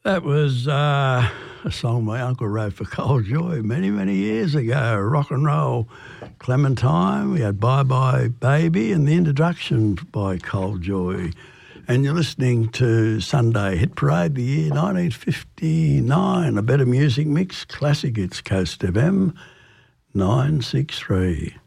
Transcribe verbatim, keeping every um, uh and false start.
That was uh, a song my uncle wrote for Cold Joy many, many years ago. Rock and Roll Clementine. We had Bye Bye Baby and the introduction by Cold Joy. And you're listening to Sunday Hit Parade, the year nineteen fifty-nine. A Better Music Mix, classic. It's Coast F M nine six three.